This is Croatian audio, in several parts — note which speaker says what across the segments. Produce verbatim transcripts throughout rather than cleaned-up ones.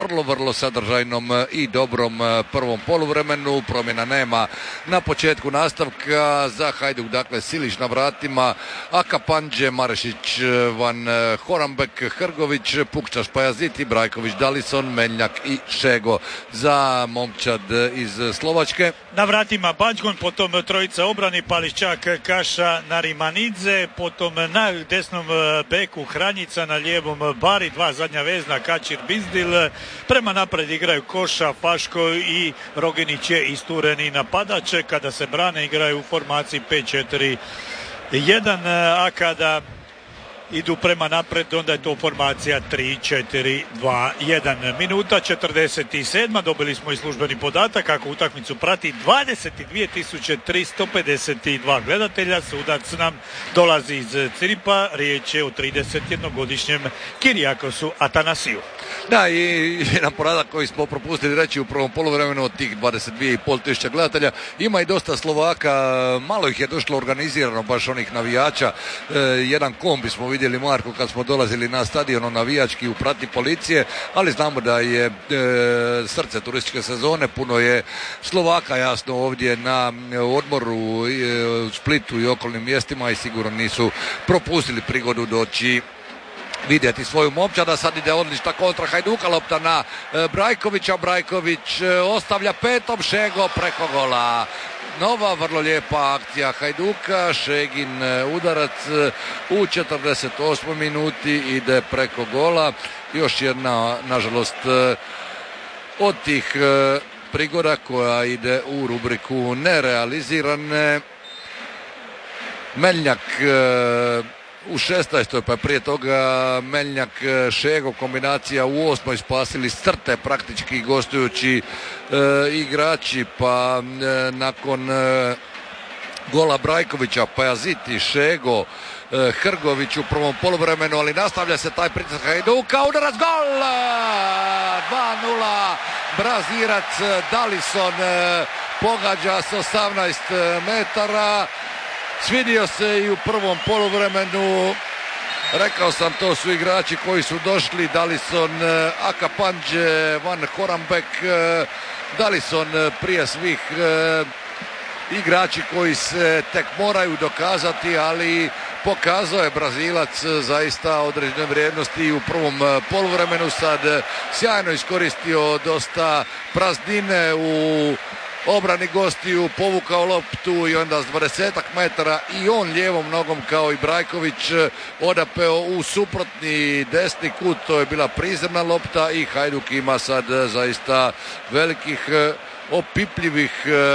Speaker 1: vrlo, vrlo sadržajnom i dobrom prvom poluvremenu. Promjena nema na početku nastavka. Za Hajduk, dakle, Silić na vratima, Akapandže, Marešić, Van Horambek, Hrgović, Pukčaš, Pajaziti, Brajković, Dalison, Meljnjak i Šego za momčad iz Slovačke.
Speaker 2: Na vratima Bađgon, potom trojica obrani, Pališčak, Kaša, Narimanidze, potom na desnom beku Hranjica, na lijevom Bari, dva zadnja vezna, Kačir, Bizdil. Prema napred igraju Koša, Faško i Roginić je istureni napadač. Kada se brane igraju u formaciji pet četiri jedan, a kada idu prema napred, onda je to formacija tri četiri dva jedan. Minuta četrdeset sedam. Dobili smo i službeni podatak kako utakmicu prati dvadeset dvije tisuće tristo pedeset dva gledatelja. Sudac nam dolazi iz Ciripa. Riječ je o tridesetjednogodišnjem Kirijakosu Atanasiju.
Speaker 1: Da, i jedan podatak koji smo propustili reći u prvom poluvremenu od tih dvadeset dvije i pol tisuća gledatelja. Ima i dosta Slovaka, malo ih je došlo organizirano, baš onih navijača. E, jedan kombi smo vidjeli, Marko, kad smo dolazili na stadion navijački u pratnji policije, ali znamo da je e, srce turističke sezone, puno je Slovaka jasno ovdje na odmoru e, u Splitu i okolnim mjestima i sigurno nisu propustili prigodu doći vidjeti svoju momčad. Sad ide odlična kontra Hajduka, lopta na e, Brajkovića, Brajković e, ostavlja petom, Šego preko gola. Nova vrlo lijepa akcija Hajduka, Šegin udarac u četrdeset osmoj minuti ide preko gola. Još jedna, nažalost, od tih prigoda koja ide u rubriku nerealizirane. Meljnjak u šesnaestoj, pa prije toga Meljnjak, Šego, kombinacija u osmoj, spasili s crte praktički gostujući e, igrači, pa e, nakon e, gola Brajkovića, Pajaziti, Šego, e, Hrgović u prvom poluvremenu, ali nastavlja se taj pritisak Hajduka, udarac, gol! dva nula, Brazirac, Dalison e, pogađa s osamnaest metara. Svidio se i u prvom poluvremenu, rekao sam, to su igrači koji su došli, Dalison, Akapandže, Van Horambek, Dalison prije svih igrači koji se tek moraju dokazati, ali pokazao je Brazilac zaista određene vrijednosti i u prvom poluvremenu. Sad sjajno iskoristio dosta praznine u obrani gostiju, povukao loptu i onda s dvadesetak metara i on lijevom nogom kao i Brajković odapeo u suprotni desni kut. To je bila prizemna lopta i Hajduk ima sad zaista velikih opipljivih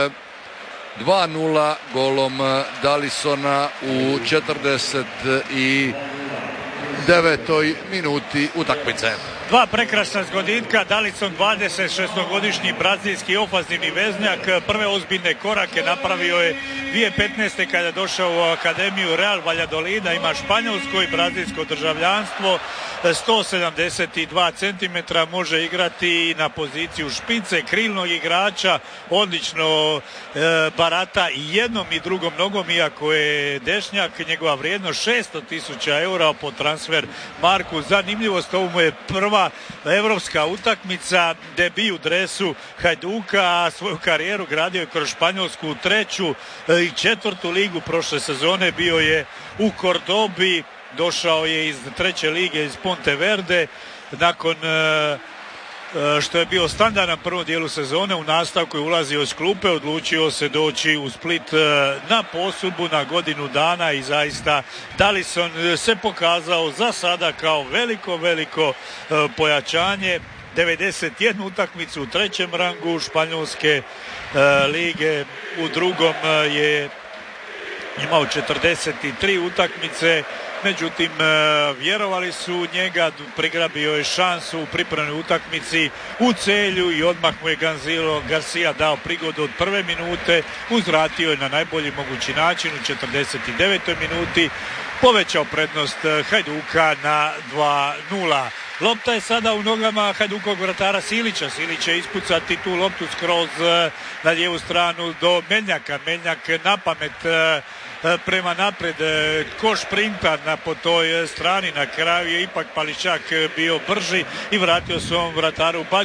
Speaker 1: dva nula golom Dalisona u četrdeset devetoj minuti utakmice.
Speaker 2: Dva prekrasna zgoditka, Dalison dvadeset šestogodišnji brazilski ofanzivni veznjak, prve ozbiljne korake napravio je dvije tisuće petnaeste kada je došao u akademiju Real Valladolida, ima španjolsko i brazilsko državljanstvo, sto sedamdeset dva centimetra, može igrati na poziciju špice, krilnog igrača, odlično e, barata i jednom i drugom nogom, iako je dešnjak, njegova vrijednost šesto tisuća eura po transfer marku. Zanimljivost, ovo mu je prva evropska utakmica, debi u dresu Hajduka, a svoju karijeru gradio je kroz španjolsku treću i četvrtu ligu prošle sezone, bio je u Kordobi, došao je iz treće lige iz Ponteverde, nakon što je bio standardan prvom dijelu sezone, u nastavku je ulazio iz klupe, odlučio se doći u Split na posudbu na godinu dana i zaista Dalison se pokazao za sada kao veliko, veliko pojačanje. devedeset jednu utakmicu u trećem rangu španjolske lige, u drugom je imao četrdeset tri utakmice, međutim vjerovali su u njega, prigrabio je šansu u pripremnoj utakmici u Celju i odmah mu je Ganzilo Garcia dao prigodu od prve minute, uzvratio je na najbolji mogući način u četrdeset devetoj minuti, povećao prednost Hajduka na dva nula. Lopta je sada u nogama Hajdukovog vratara Silića. Silić će ispucati tu loptu skroz na lijevu stranu do Meljnjaka. Meljnjak na pamet prema napred, koš sprinta na po toj strani, na kraju je ipak Pališčak bio brži i vratio svom vrataru Bađ.